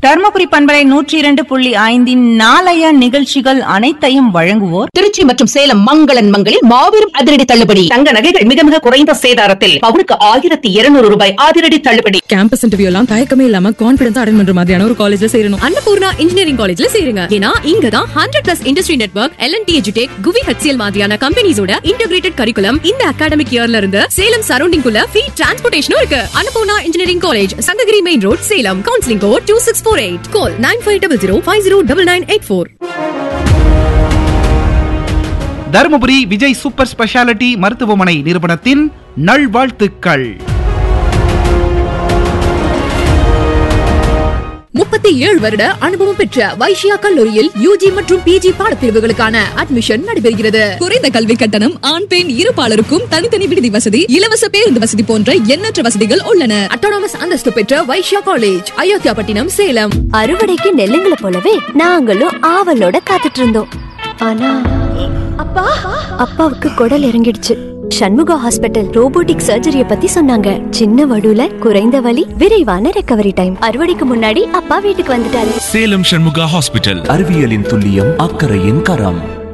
தர்மபுரி பண்பலை 102.5 நாளைய நிகழ்ச்சிகள் அனைத்தையும் வழங்குவோர் திருச்சி மற்றும் சேலம் மங்களன் மங்களில் மாபெரும் அதிரடி தள்ளுபடி. தங்க நகைகள் மிக மிக குறைந்த சேதாரத்தில் பவுனுக்கு 1200 ரூபாய் அதிரடி தள்ளுபடி. கேம்பஸ் இன்டர்வியூ எல்லாம் தயக்கமே இல்லாம கான்பிடன்ஸ் அட்டெண்ட் பண்ற மாதிரியான ஒரு காலேஜ்ல சேரணும். அன்னபூர்ணா இன்ஜினியரிங் காலேஜ்ல சேருங்க. ஏன்னா இங்க தான் 100+ இண்டஸ்ட்ரி நெட்வொர்க், LNT எஜுடெக், குவி HCL மாதிரியான கம்பெனிஸோட இன்டகிரேட்டட் கரிக்குலம் இந்த அகாடமிக் இயர்ல இருந்து சேலம் சரௌண்டிங் குள்ள ஃப்ரீ டிரான்ஸ்போர்ட்டேஷனும் இருக்கு. Annapurna engineering college, Sankagiri main road, Salem. Counselling code 2648. கால் 9500509984. தருமபுரி விஜய் சூப்பர் ஸ்பெஷாலிட்டி மருத்துவமனை நிறுவனத்தின் நல்வாழ்த்துக்கள். 37 வருட அனுபவம் பெற்ற வைஷ்யா கல்லூரியில் UG மற்றும் PG பாடப்பிரிவுகளுக்கான அட்மிஷன் நடைபெறுகிறது. குறைந்த கல்வி கட்டணம், ஆண் பெண் இருபாலருக்கும் தனித்தனி விடுதி வசதி, இலவச பேருந்து வசதி போன்ற எண்ணற்ற வசதிகள் உள்ளன. அட்டானமஸ் அந்தஸ்து பெற்ற வைஷ்யா காலேஜ், அயோத்தியாபட்டினம், சேலம். அறுவடைக்கு நெல்லுங்களை போலவே நாங்களும் ஆவலோட காத்துட்டு இருந்தோம். ஆனா அப்பாவுக்கு குடல் இறங்கிடுச்சு. சண்முகா ஹாஸ்பிட்டல் ரோபோட்டிக் சர்ஜரிய பத்தி சொன்னாங்க. சின்ன வடுல குறைந்த வலி, விரைவான ரெக்கவரி டைம். அறுவடைக்கு முன்னாடி அப்பா வீட்டுக்கு வந்துட்டாரு. சேலம் சண்முகா ஹாஸ்பிட்டல். அறிவியலின் துல்லியம், அக்கறையின் கரம்.